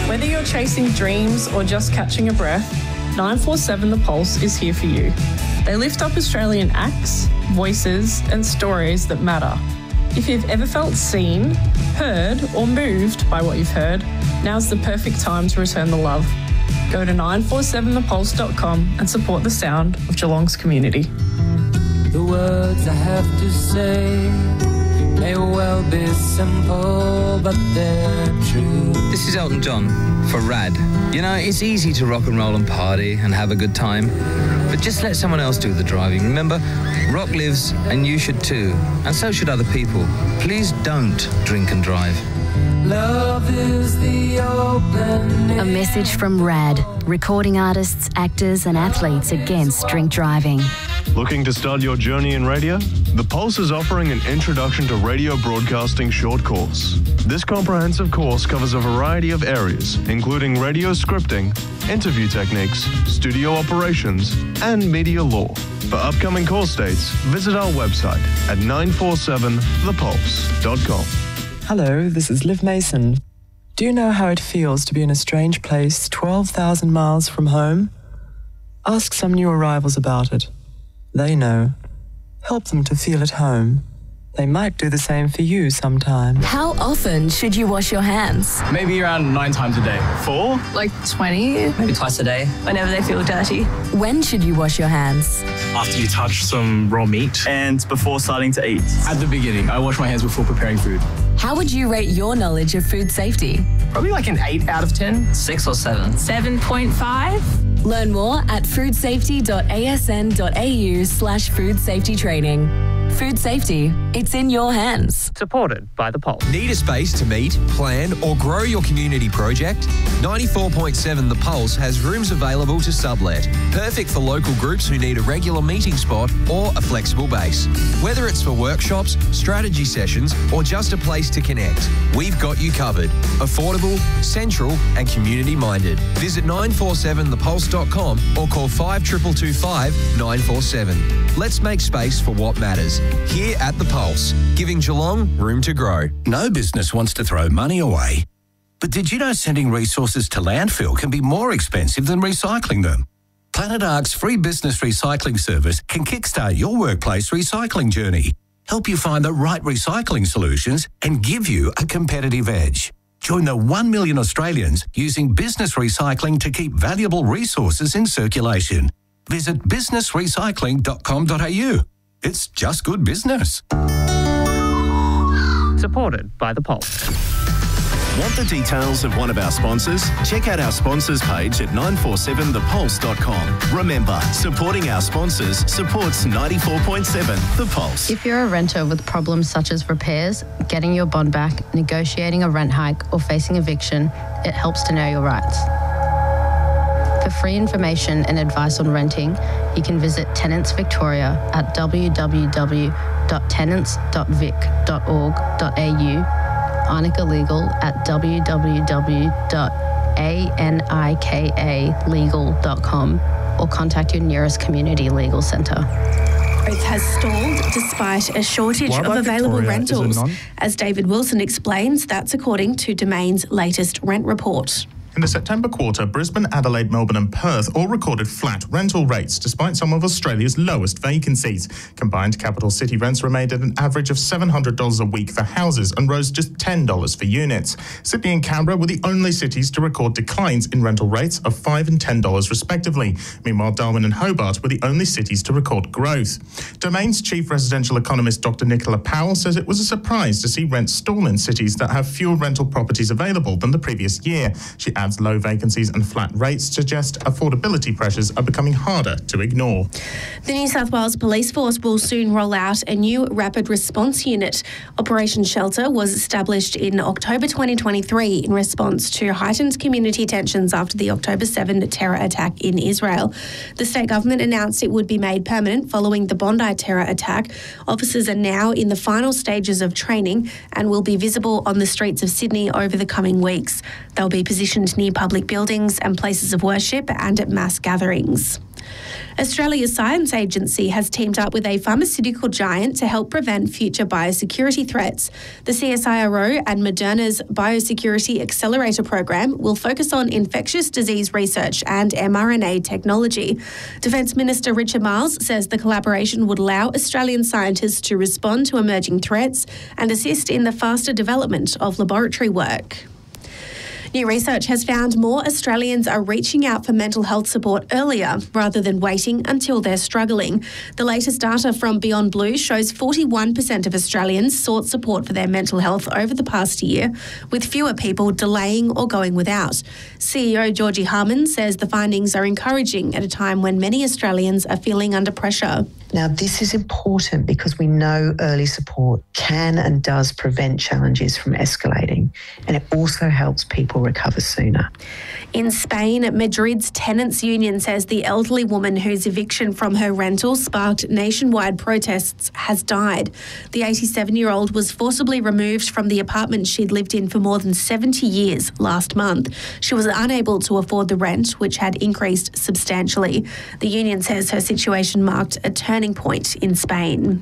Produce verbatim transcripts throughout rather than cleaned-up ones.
Whether you're chasing dreams or just catching a breath, nine four seven The Pulse is here for you. They lift up Australian acts, voices and stories that matter. If you've ever felt seen, heard or moved by what you've heard, now's the perfect time to return the love. Go to nine four seven the pulse dot com and support the sound of Geelong's community. The words I have to say may well be simple, but they're true. This is Elton John for Rad. You know, it's easy to rock and roll and party and have a good time, but just let someone else do the driving. Remember, rock lives and you should too, and so should other people. Please don't drink and drive. Love is the open. A message from Rad, recording artists, actors and athletes against drink driving. Looking to start your journey in radio? The Pulse is offering an Introduction to Radio Broadcasting short course. This comprehensive course covers a variety of areas, including radio scripting, interview techniques, studio operations, and media law. For upcoming course dates, visit our website at nine four seven the pulse dot com. Hello, this is Liv Mason. Do you know how it feels to be in a strange place twelve thousand miles from home? Ask some new arrivals about it. They know. Help them to feel at home. They might do the same for you sometime. How often should you wash your hands? Maybe around nine times a day. Four? Like twenty? Maybe twice a day. Whenever they feel dirty. When should you wash your hands? After you touch some raw meat. And before starting to eat. At the beginning, I wash my hands before preparing food. How would you rate your knowledge of food safety? Probably like an eight out of ten. Six or seven. seven point five. Learn more at foodsafety dot a s n dot a u slash food safety training. Food safety, it's in your hands. Supported by The Pulse. Need a space to meet, plan or grow your community project? ninety-four point seven The Pulse has rooms available to sublet. Perfect for local groups who need a regular meeting spot or a flexible base. Whether it's for workshops, strategy sessions or just a place to connect, we've got you covered. Affordable, central and community minded. Visit nine four seven the pulse dot com or call five two two two five nine four seven. Let's make space for what matters. Here at The Pulse, giving Geelong room to grow. No business wants to throw money away. But did you know sending resources to landfill can be more expensive than recycling them? Planet Ark's free business recycling service can kickstart your workplace recycling journey, help you find the right recycling solutions and give you a competitive edge. Join the one million Australians using business recycling to keep valuable resources in circulation. Visit business recycling dot com dot a u. It's just good business. Supported by The Pulse. Want the details of one of our sponsors? Check out our sponsors page at nine four seven the pulse dot com. Remember, supporting our sponsors supports ninety-four point seven The Pulse. If you're a renter with problems such as repairs, getting your bond back, negotiating a rent hike or facing eviction, it helps to know your rights. For free information and advice on renting, you can visit Tenants Victoria at w w w dot tenants dot vic dot org dot a u, Arnica Legal at w w w dot anika legal dot com, or contact your nearest community legal centre. Growth has stalled despite a shortage Wildlife of available Victoria rentals. non- As David Wilson explains, that's according to Domain's latest rent report. In the September quarter, Brisbane, Adelaide, Melbourne and Perth all recorded flat rental rates, despite some of Australia's lowest vacancies. Combined capital city rents remained at an average of seven hundred dollars a week for houses and rose just ten dollars for units. Sydney and Canberra were the only cities to record declines in rental rates of five dollars and ten dollars respectively. Meanwhile, Darwin and Hobart were the only cities to record growth. Domain's chief residential economist Doctor Nicola Powell says it was a surprise to see rents stall in cities that have fewer rental properties available than the previous year. She adds low vacancies and flat rates suggest affordability pressures are becoming harder to ignore. The New South Wales Police Force will soon roll out a new rapid response unit. Operation Shelter was established in October twenty twenty-three in response to heightened community tensions after the October seventh terror attack in Israel. The state government announced it would be made permanent following the Bondi terror attack. Officers are now in the final stages of training and will be visible on the streets of Sydney over the coming weeks. They'll be positioned and near public buildings and places of worship and at mass gatherings. Australia's Science Agency has teamed up with a pharmaceutical giant to help prevent future biosecurity threats. The C S I R O and Moderna's Biosecurity Accelerator Program will focus on infectious disease research and mRNA technology. Defence Minister Richard Marles says the collaboration would allow Australian scientists to respond to emerging threats and assist in the faster development of laboratory work. New research has found more Australians are reaching out for mental health support earlier rather than waiting until they're struggling. The latest data from Beyond Blue shows forty-one percent of Australians sought support for their mental health over the past year, with fewer people delaying or going without. C E O Georgie Harman says the findings are encouraging at a time when many Australians are feeling under pressure. Now, this is important because we know early support can and does prevent challenges from escalating, and it also helps people recover sooner. In Spain, Madrid's tenants union says the elderly woman whose eviction from her rental sparked nationwide protests has died. The eighty-seven-year-old was forcibly removed from the apartment she'd lived in for more than seventy years last month. She was unable to afford the rent, which had increased substantially. The union says her situation marked a turning point in Spain.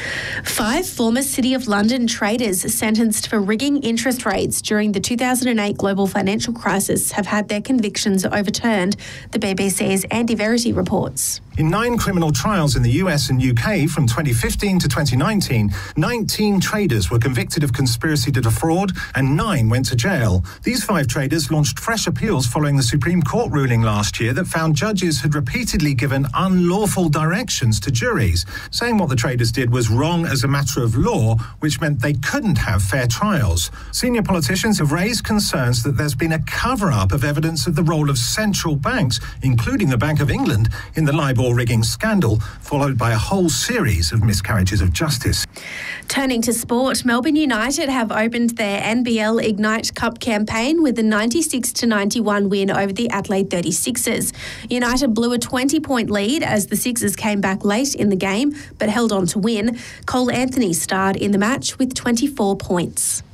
Five former City of London traders sentenced for rigging interest rates during the two thousand eight global financial crisis have had their convictions overturned, the B B C's Andy Verity reports. In nine criminal trials in the U S and U K from twenty fifteen to twenty nineteen, nineteen traders were convicted of conspiracy to defraud and nine went to jail. These five traders launched fresh appeals following the Supreme Court ruling last year that found judges had repeatedly given unlawful directions to juries, saying what the traders did was wrong as a matter of law, which meant they couldn't have fair trials. Senior politicians have raised concerns that there's been a cover-up of evidence of the role of central banks, including the Bank of England, in the LIBOR rigging scandal, followed by a whole series of miscarriages of justice. Turning to sport, Melbourne United have opened their N B L Ignite Cup campaign with a ninety-six to ninety-one win over the Adelaide thirty-sixers. United blew a twenty-point lead as the Sixers came back late in the game, but held on to win. Cole Anthony starred in the match with twenty-four points.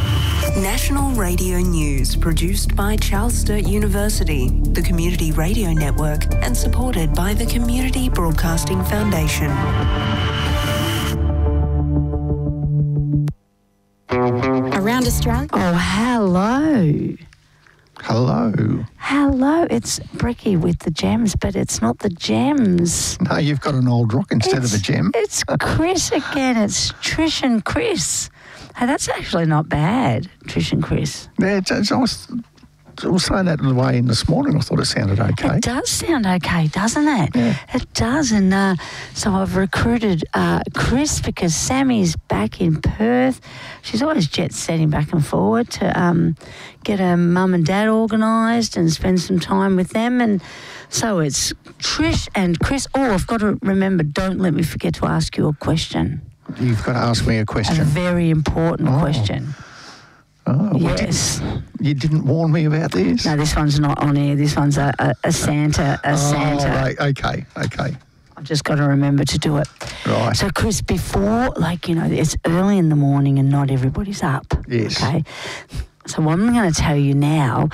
National Radio News, produced by Charles Sturt University, the Community Radio Network, and supported by the Community Broadcasting Foundation. Around Australia. Oh, hello. Hello. Hello. It's Bricky with the gems, but it's not the gems. No, you've got an old rock instead it's, of a gem. It's Chris again. It's Trish and Chris. Hey, that's actually not bad, Trish and Chris. Yeah, it's, it's, I, was, I was saying that on the way in this morning. I thought it sounded okay. It does sound okay, doesn't it? Yeah. It does. And uh, so I've recruited uh, Chris because Sammy's back in Perth. She's always jet setting back and forward to um, get her mum and dad organised and spend some time with them. And so it's Trish and Chris. Oh, I've got to remember, don't let me forget to ask you a question. You've got to ask me a question. A very important oh. question. Oh, yes. Did, you didn't warn me about this? No, this one's not on air. This one's a, a, a Santa. A oh, Santa. Right. Okay. Okay. I've just got to remember to do it. Right. So, Chris, before, like, you know, it's early in the morning and not everybody's up. Yes. Okay. So, what I'm going to tell you now,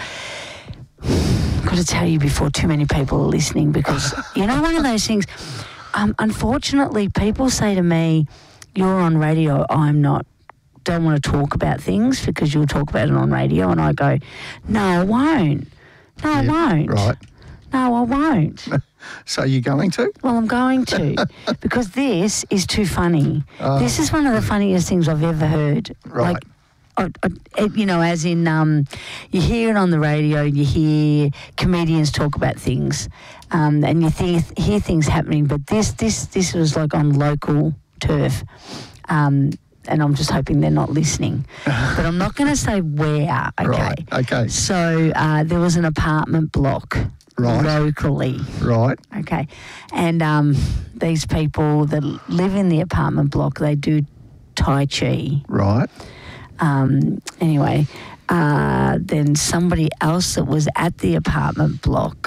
I've got to tell you before too many people are listening because, you know, one of those things, um, unfortunately, people say to me, you're on radio, I'm not, don't want to talk about things because you'll talk about it on radio. And I go, no, I won't. No, I yep, won't. Right. No, I won't. So you're going to? Well, I'm going to because this is too funny. Oh. This is one of the funniest things I've ever heard. Right. Like, I, I, you know, as in um, you hear it on the radio, you hear comedians talk about things um, and you th- hear things happening, but this, this, this was like on local turf. Um, and I'm just hoping they're not listening. But I'm not going to say where, okay? Right, okay. So uh, there was an apartment block right. locally. Right. Okay. And um, these people that live in the apartment block, they do Tai Chi. Right. Um, anyway, uh, then somebody else that was at the apartment block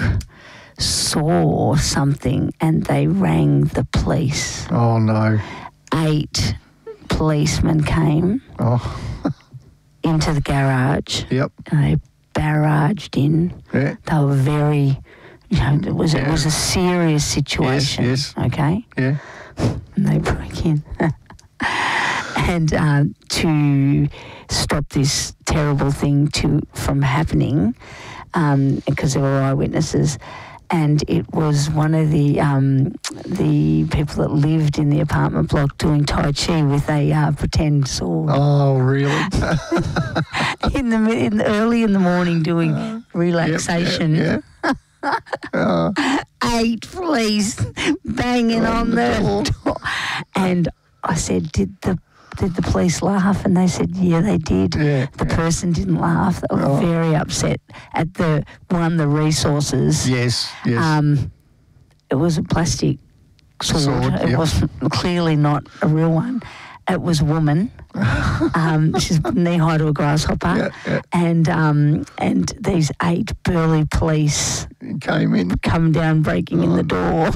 saw something and they rang the police. Oh, no. Eight policemen came oh. into the garage. Yep. And they barraged in. Yeah. They were very, you know, it was Yeah. it was a serious situation. Yes, yes. Okay. Yeah. And they broke in. And uh, to stop this terrible thing to from happening, um, because there were eyewitnesses, and it was one of the um, the people that lived in the apartment block doing Tai Chi with a uh, pretend sword. Oh, really? in the in the, early in the morning doing relaxation. Yeah. yeah. uh, Eight police banging on, on the, the door. door. And I said, did the did the police laugh? And they said, yeah, they did. Yeah, the yeah. person didn't laugh. They were oh. very upset at the one, the resources. Yes, yes. Um, it was a plastic sword. sword it yep. wasn't clearly not a real one. It was a woman. um, she's knee high to a grasshopper, yeah, yeah. and um, and these eight burly police came in, come down, breaking oh. in the door.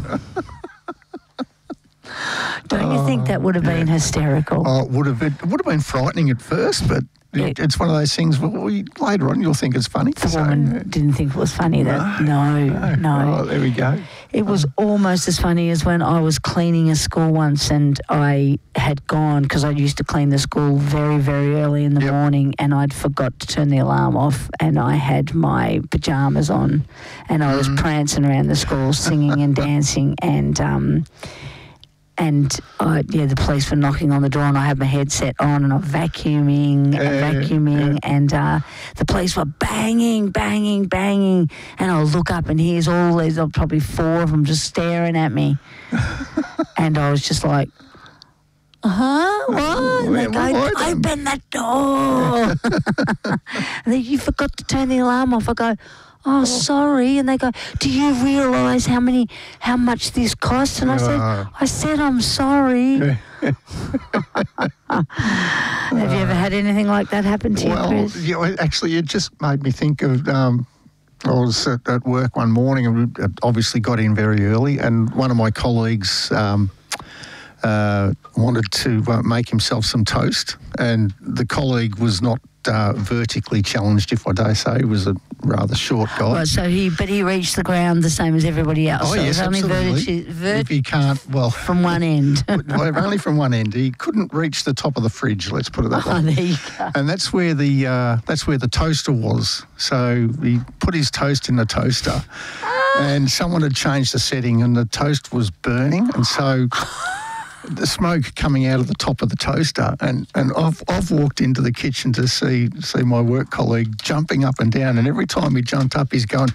Don't oh, you think that would have been yeah. hysterical? Oh, it would have been. It would have been frightening at first, but it, it's one of those things. Well, we, later on, you'll think it's funny. The so, woman yeah. didn't think it was funny. That no, no. no. Oh, there we go. It was almost as funny as when I was cleaning a school once, and I had gone because I used to clean the school very, very early in the yep. morning, and I'd forgot to turn the alarm off, and I had my pajamas on, and I was mm. prancing around the school, singing and dancing, and um, and uh, yeah, the police were knocking on the door, and I had my headset on, and I'm vacuuming, yeah, and vacuuming, yeah. and uh, the police were banging, banging, banging, and I look up, and here's all these, probably four of them, just staring at me, and I was just like, huh? What? And they go, open that door. And they, you forgot to turn the alarm off. I go, oh, sorry. And they go, do you realise how many, how much this costs? And I said, I said, I'm sorry. Have you ever had anything like that happen to well, you, Chris? Yeah, actually, it just made me think of, um, I was at, at work one morning and we obviously got in very early, and one of my colleagues um, uh, wanted to uh, make himself some toast, and the colleague was not uh, vertically challenged, if I dare say. He was a rather short guy. Well, so he, but he reached the ground the same as everybody else. Oh, so yes, it was absolutely. Only verti- vert- if he can't, well... From one end. well, only from one end. He couldn't reach the top of the fridge, let's put it that oh, way. There you go. And that's where the uh, that's where the toaster was. So he put his toast in the toaster and someone had changed the setting and the toast was burning, and so... the smoke coming out of the top of the toaster, and, and I've I've walked into the kitchen to see see my work colleague jumping up and down, and every time he jumped up, he's going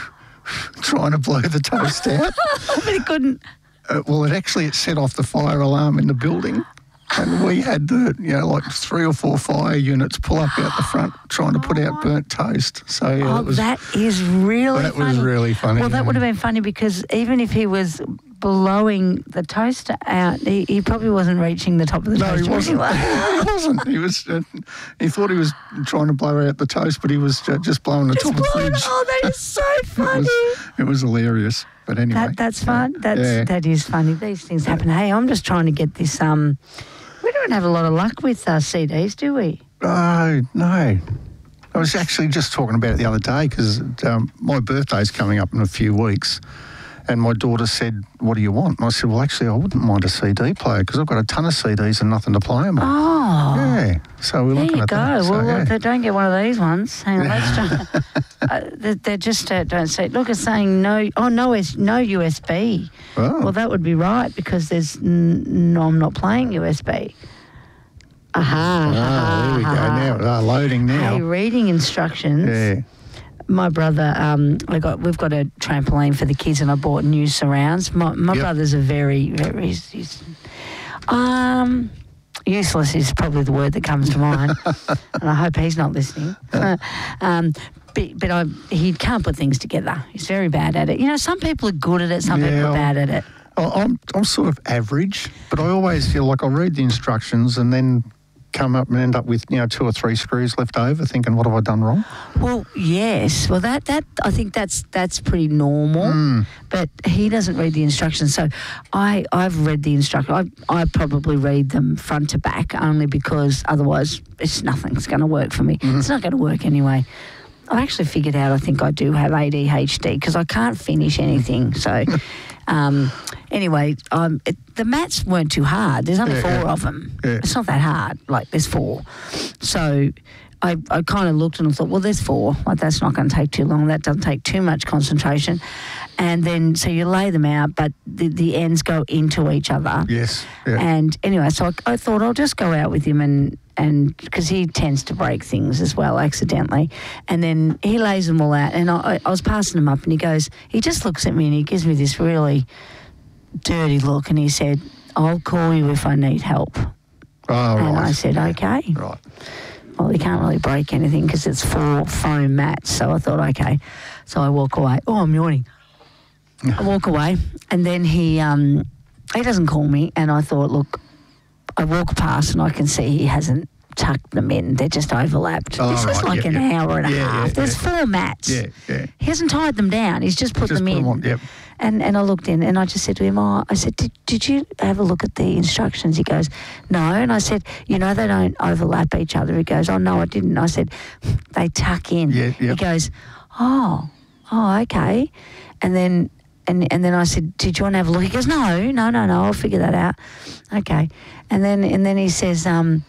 trying to blow the toast out. But he couldn't. Uh, well, it actually it set off the fire alarm in the building, and we had the you know like three or four fire units pull up out the front trying to put out burnt toast. So yeah, oh, that was that is really that funny. was really funny. Well, that yeah. would have been funny because even if he was blowing the toaster out, he, he probably wasn't reaching the top of the no, toaster. he wasn't. Anyway. he wasn't. He was. Uh, he thought he was trying to blow out the toast, but he was uh, just blowing the just top of the blowing, fridge. Oh, that is so funny. it, was, it was hilarious. But anyway, that, that's fun. That's yeah. that is funny. These things happen. Hey, I'm just trying to get this. Um, we don't have a lot of luck with uh, C Ds, do we? Oh no. I was actually just talking about it the other day because um, my birthday's coming up in a few weeks. And my daughter said, what do you want? And I said, well, actually, I wouldn't mind a C D player because I've got a ton of C Ds and nothing to play them on. Oh. Yeah. So we're there looking you at go. that. So, well, yeah. they don't get one of these ones. Hang on, let's try. uh, they, they're just, uh, don't say, look, it's saying no, oh, no, it's no U S B. Oh. Well, that would be right because there's, n- no, I'm not playing U S B. Aha. Oh, aha, there we aha. go now. Uh, loading now. Hey, reading instructions. Yeah. My brother, um, I got we've got a trampoline for the kids, and I bought new surrounds. My my yep. brother's a very very he's, he's, um useless is probably the word that comes to mind, and I hope he's not listening. um, but but I, he can't put things together. He's very bad at it. You know, some people are good at it, some yeah, people are bad at it. I'm I'm sort of average, but I always feel like I'll read the instructions and then come up and end up with you know two or three screws left over, thinking, what have I done wrong? Well, yes. Well, that that I think that's that's pretty normal. Mm. But he doesn't read the instructions, so I I've read the instructions. I I probably read them front to back only because otherwise it's nothing's going to work for me. Mm. It's not going to work anyway. I've actually figured out I think I do have A D H D because I can't finish anything. So um, anyway, um, it, the mats weren't too hard. There's only Yeah, four yeah. of them. Yeah. It's not that hard. Like there's four. So I, I kind of looked and I thought, well, there's four. Like that's not going to take too long. That doesn't take too much concentration. And then so you lay them out, but the, the ends go into each other. Yes. Yeah. And anyway, so I, I thought I'll just go out with him and, and because he tends to break things as well accidentally. And then he lays them all out and I, I was passing them up and he goes, he just looks at me and he gives me this really dirty look and he said, I'll call you if I need help. Oh, and right. I said, okay. Right. Well, he can't really break anything because it's four foam mats. So I thought, okay. So I walk away. Oh, I'm yawning. I walk away and then he um, he doesn't call me and I thought, look, I walk past and I can see he hasn't tucked them in. They're just overlapped. Oh, this is right. like Yep, an yep. hour and a Yeah, half. yeah, There's yeah. four mats. Yeah, yeah. He hasn't tied them down. He's just put Just them put in. them on, yep. And and I looked in and I just said to him, oh, I said, did, did you have a look at the instructions? He goes, no. And I said, you know, they don't overlap each other. He goes, oh, no, I didn't. I said, they tuck in. Yeah, He yep. goes, oh, oh, okay. And then and and then I said, did you want to have a look? He goes, no, no, no, no, I'll figure that out. Okay. And then and then he says, um,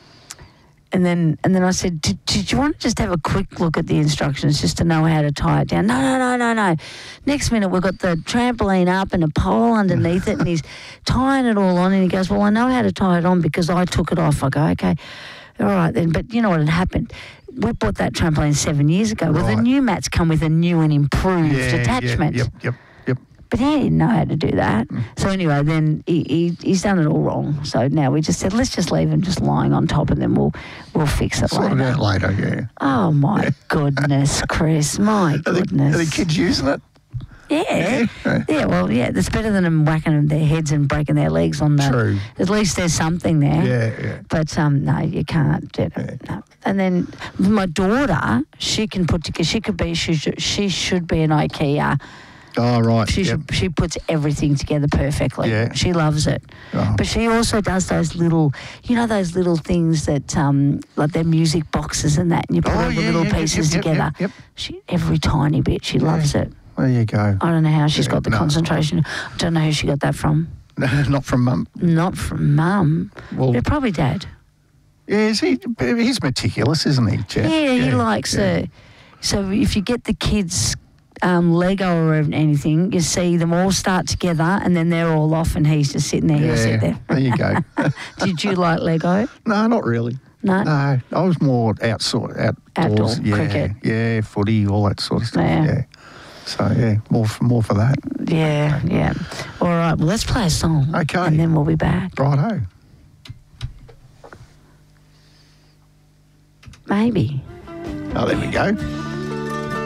and then and then I said, did, did you want to just have a quick look at the instructions just to know how to tie it down? No, no, no, no, no. Next minute we've got the trampoline up and a pole underneath it and he's tying it all on and he goes, well, I know how to tie it on because I took it off. I go, okay, all right then. But you know what had happened? We bought that trampoline seven years ago. Well, the Right. new mats come with a new and improved Yeah, attachment. Yeah, yep, yep, yep. But he didn't know how to do that. So anyway, then he, he he's done it all wrong. So now we just said, let's just leave him just lying on top and then we'll we'll fix it Sort it later. out later, yeah. Oh my goodness, Chris, my Are the, goodness. are the kids using it? Yeah. Yeah. Yeah, well, yeah, that's better than them whacking their heads and breaking their legs on the... True. At least there's something there. Yeah, yeah. But um, no, you can't do it. No. And then my daughter, she can put together, she could be, she should, she should be an IKEA. Oh, right. She yep. should, she puts everything together perfectly. Yeah. She loves it. Oh. But she also does those little, you know, those little things that, um, like their music boxes and that, and you put Oh, all the yeah, little yeah, yep, pieces yep, yep, together. yep, yep. She every tiny bit. She loves it. There you go. I don't know how she's Yeah, got the no. concentration. I don't know who she got that from. Not from mum. Not from mum. Well, But probably dad. yeah, is he, he's meticulous, isn't he, Jeff? Yeah, he likes yeah. it. So if you get the kids um, Lego or anything, you see them all start together and then they're all off and he's just sitting there. He'll sit there. There you go. Did you like Lego? No, not really. No? No, I was more outside, outdoors. Outdoor, yeah, cricket. Yeah, footy, all that sort of stuff. Yeah. Yeah. So, yeah, more for, more for that. Yeah, yeah. All right, well, let's play a song. Okay. And then we'll be back. Righto. Maybe. Oh, there we go.